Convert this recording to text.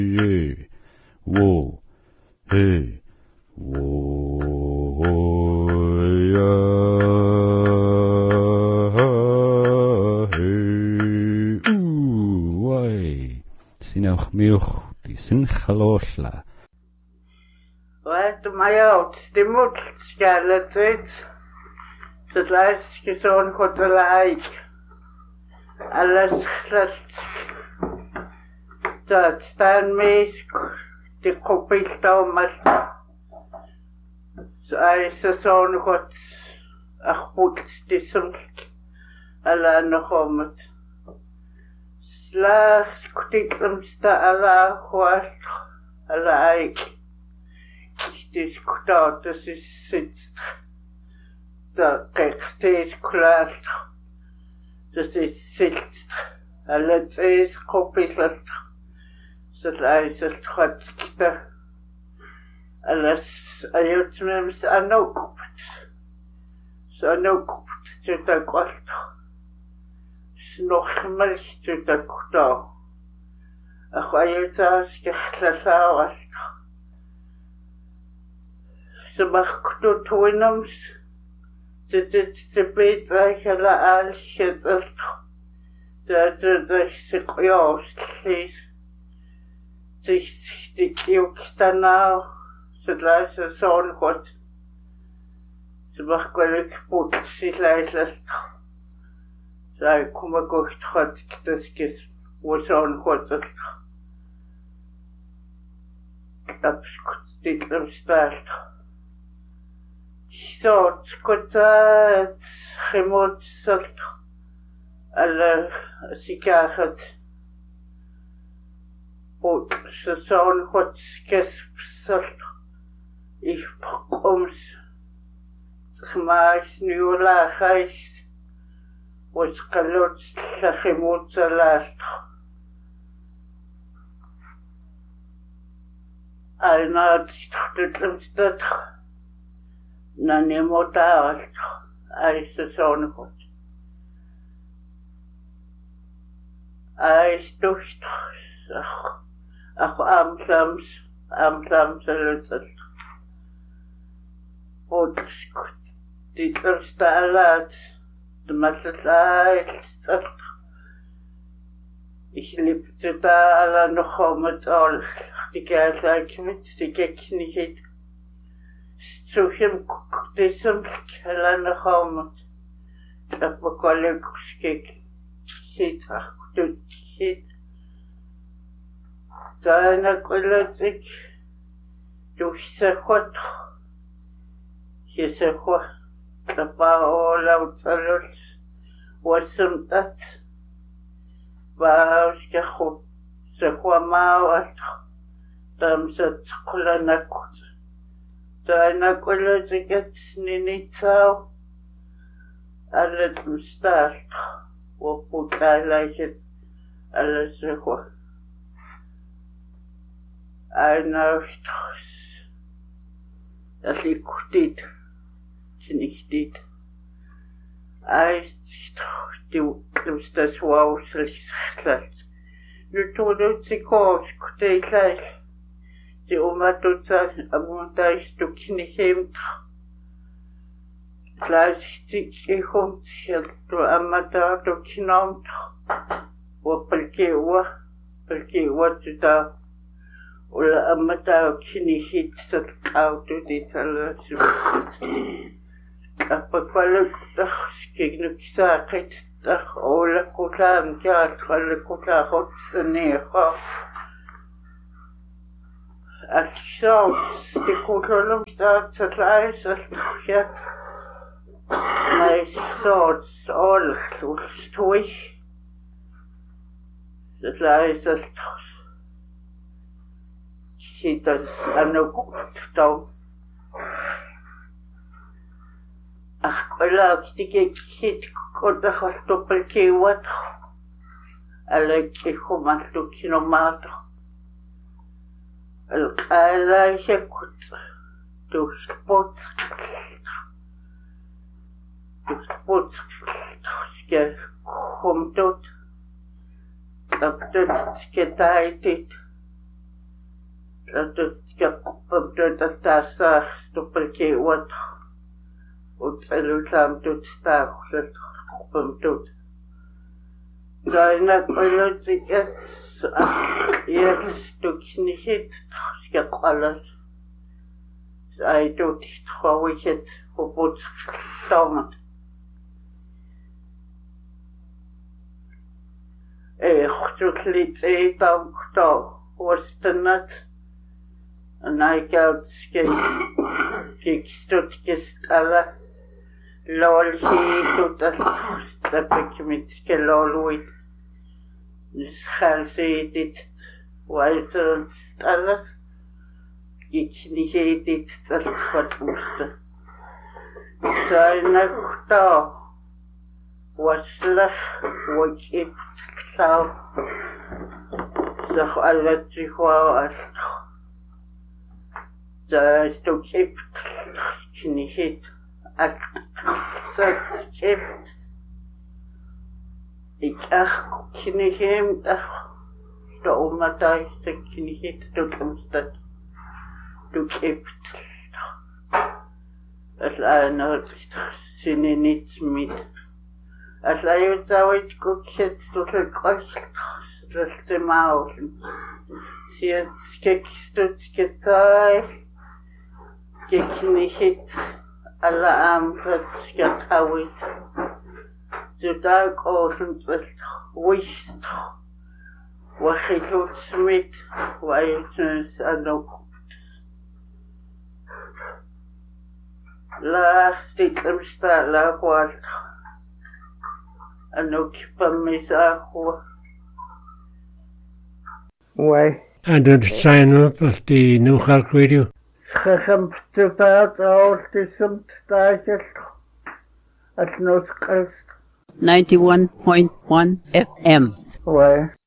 Hey, whoa, hey, whoa, yeah, hey, ooh, wai. Sinach miuch, die Sinchaloschla. Wat my out, die moet scarlet weet. Dat laatste zo'n goed like. Alles glast. Dat staan mee, die kopie staan maar. Zo zo'n goed. Ach moet die soms. Alla nog om het. Slaas kutiklam sta alla hoort. Alla ik. Dit kort, dat is zit. Dat steeds klaar. Dat is zit. Alles is kopie dat. Dat is het goed. Alles ayot mems anok. Zo anok. Dat kwart. Nog maar dat kort. Ach ayot as geklasauer. Ze mag tot toenams. Ze beter gela als het dat ze juist is. Die ook dan nou. Ze luistert zo'n goed. Ze mag gelukkig goed. Ze luistert. Ze komt goed goed. Dat is wat zo'n goed is. Dat is goed. Dit is dat. Zo, goed, gemot zult alle ziekenhuis goed, zo'n goed skesp zult ik komst gemaakt nu laagheid wat kalot gemot last alna dat na nemota als zo'n goed. Als docht, ach amsams lutet. Goed, dit is de alaat, de maatlaat. Ik liep de ala nog om het al, die kijk met, die kijk niet. Zo'n deze kleine gamen. Dat we collega's kijken. Ziet waar goed ziet. Daarna kon ik door ze goed. Je ze goed. Dat was al uit was hem dat. Was je goed. Ze goed maar dan zit kleine goed. Daarna kon ik het niet zo. Alles bestaat. Wat moet hij lijken. Alles goed. En nou straks. Dat ik dit. Niet dit. Hij straks. Die dat wou slecht. Nu toen ik koos. Kut lijkt. Die oma doet dat, amanda is toch niet heemt. Luister, ik kom door amanda toch genoemd. Wat pelke wat je daar. Ola amanda ook niet hit, dat koud doet dit alles. Ik bekwallen dag, kijk nu gezegd, dag, ola kota, ja, alle kota, god, neer. Als zo, de controle staat te luisteren, ja. Maar zo, alles stoig. Het luistert. Ziet dat aan de kop dan. Ach, laat ik zit, kon dat wat doppeltje wat. Alleen ik kom aan het stukje normaal. Alkala goed. Door spot. Komt tot. Dat het gedijt. Tassar stupelke wat utselutam tut stakhlet puntut. Zaina koylotik yes tuknihit skaqalas. Ai tut khawichet hobut sawmat. Khutlit tam kto wastanat. En I got stut gestala lol he tut as mit skelolwit schalse dit weiter alles ich nicht dit das hat musste seine kta wasla wajib sau sag alles was da sto kipt knihit at kipt ik knihem sto umata knihit to komstat to kipt as einer sinne nichts mit as I zawit kukhet to kost das maus sie skekstut getay Geknihit alla amfratskatawit. Zudag oosend west wist. Wachitut smit waitens anokupt. La stitlmsta la kwalt. Anokipamisakwa. Why? And did sign up at the New Halk Radio? Gesamtbaat autism station at North Coast 91.1 FM. Where?